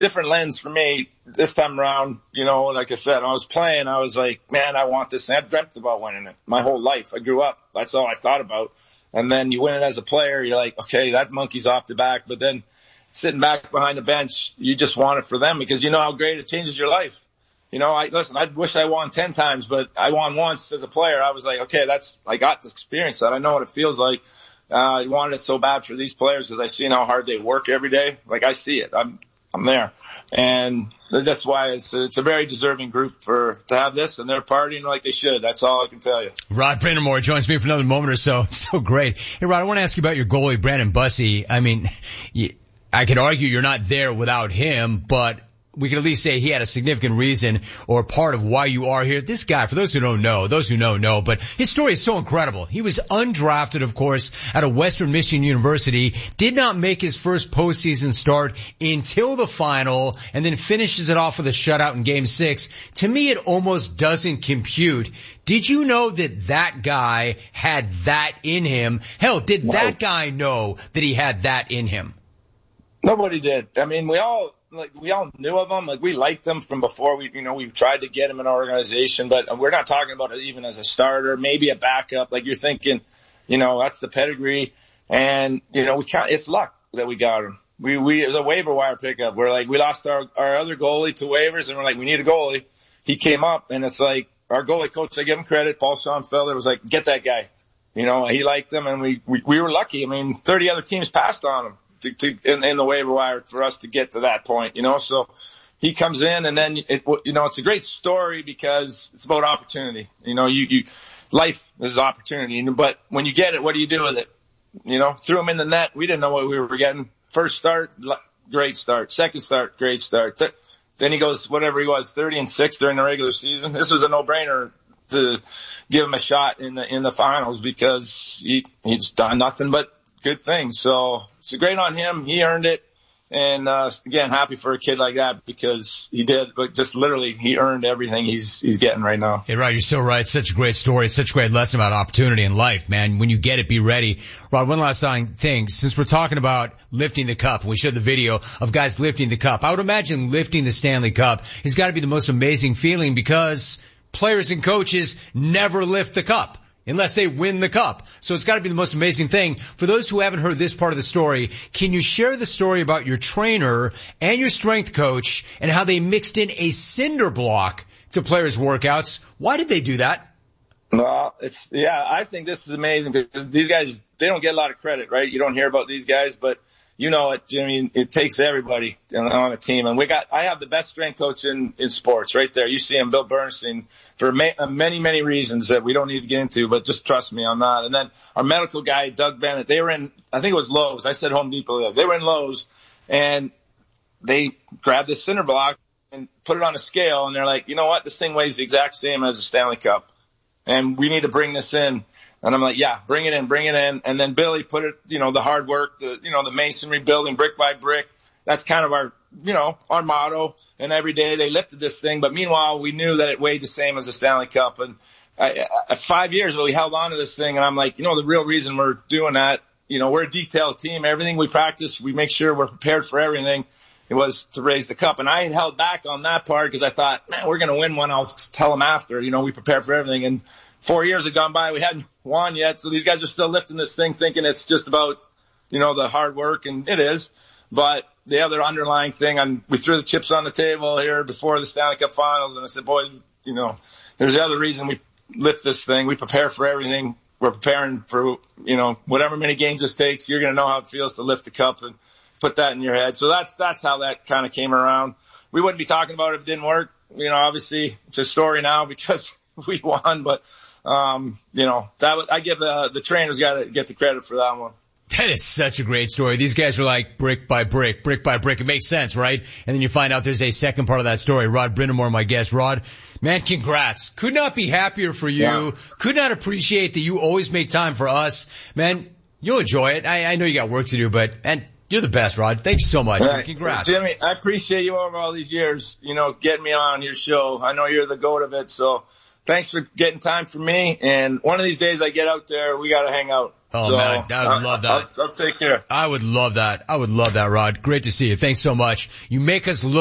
different lens for me this time around. You know, like I said, I was playing. I was like, man, I want this. And I dreamt about winning it my whole life. I grew up. That's all I thought about. And then you win it as a player. You're like, okay, that monkey's off the back. But then sitting back behind the bench, you just want it for them because you know how great it changes your life. You know, I wish I won 10 times, but I won once as a player. I was like, okay, I got this experience that I know what it feels like. I wanted it so bad for these players because I seen how hard they work every day. Like I see it. I'm there. And that's why it's a very deserving group to have this, and they're partying like they should. That's all I can tell you. Rod Brind'Amour joins me for another moment or so. So great. Hey Rod, I want to ask you about your goalie, Brandon Bussi. I mean, I could argue you're not there without him, but we could at least say he had a significant reason or part of why you are here. This guy, for those who don't know, those who know, but his story is so incredible. He was undrafted, of course, out of Western Michigan University, did not make his first postseason start until the final, and then finishes it off with a shutout in Game 6. To me, it almost doesn't compute. Did you know that guy had that in him? Hell, did that guy know that he had that in him? Nobody did. I mean, we all knew of him. Like, we liked him from before. We tried to get him in our organization, but we're not talking about it even as a starter, maybe a backup. Like, you're thinking, that's the pedigree. And, it's luck that we got him. It was a waiver wire pickup. We're like, we lost our other goalie to waivers, and we're like, we need a goalie. He came up, and it's like, our goalie coach, I give him credit, Paul Schoenfelder, was like, get that guy. He liked him, and we were lucky. I mean, 30 other teams passed on him. In the waiver wire for us to get to that point, so he comes in, and then it's a great story because it's about opportunity. Life is opportunity, but when you get it, what do you do with it? Threw him in the net. We didn't know what we were getting. First start, great start. Second start, great start. Then he goes, whatever he was, 30-6 during the regular season. This was a no-brainer to give him a shot in the finals because he's done nothing but good things. So it's great on him. He earned it. And, again, happy for a kid like that because he did, but just literally he earned everything he's getting right now. Hey, Rod, you're so right. Such a great story. Such a great lesson about opportunity in life, man. When you get it, be ready. Rod, one last thing. Since we're talking about lifting the cup, we showed the video of guys lifting the cup. I would imagine lifting the Stanley Cup has got to be the most amazing feeling because players and coaches never lift the cup unless they win the cup. So it's got to be the most amazing thing. For those who haven't heard this part of the story, can you share the story about your trainer and your strength coach and how they mixed in a cinder block to players' workouts? Why did they do that? Well, I think this is amazing because these guys, they don't get a lot of credit, right? You don't hear about these guys, but it takes everybody on a team. And I have the best strength coach in sports right there. You see him, Bill Bernstein, for many, many reasons that we don't need to get into, but just trust me on that. And then our medical guy, Doug Bennett, they were in, I think it was Lowe's. I said Home Depot. They were in Lowe's and they grabbed this cinder block and put it on a scale. And they're like, you know what? This thing weighs the exact same as a Stanley Cup. And we need to bring this in. And I'm like, yeah, bring it in. And then Billy put it, the hard work, the masonry building brick by brick. That's kind of our motto. And every day they lifted this thing. But meanwhile, we knew that it weighed the same as a Stanley Cup. And 5 years we held on to this thing. And I'm like, the real reason we're doing that, we're a detailed team. Everything we practice, we make sure we're prepared for everything. It was to raise the cup. And I held back on that part because I thought, man, we're going to win one. I'll tell them after, we prepared for everything. And 4 years had gone by. We hadn't won yet. So these guys are still lifting this thing thinking it's just about, the hard work. And it is. But the other underlying thing, we threw the chips on the table here before the Stanley Cup Finals. And I said, boy, there's the other reason we lift this thing. We prepare for everything. We're preparing for, whatever many games this takes. You're going to know how it feels to lift the cup and put that in your head. So that's how that kind of came around. We wouldn't be talking about it if it didn't work. Obviously it's a story now because we won, but I give the trainers got to get the credit for that one. That is such a great story. These guys were like brick by brick, brick by brick. It makes sense, right? And then you find out there's a second part of that story. Rod Brind'Amour, my guest. Rod, man, congrats. Could not be happier for you. Yeah. Could not appreciate that you always make time for us. Man, you'll enjoy it. I know you got work to do, and you're the best, Rod. Thanks so much. Right. Congrats. Jimmy, I appreciate you over all these years, getting me on your show. I know you're the GOAT of it, so thanks for getting time for me. And one of these days I get out there, we got to hang out. Oh, so, man, I would love that. I'll take care. I would love that. I would love that, Rod. Great to see you. Thanks so much. You make us look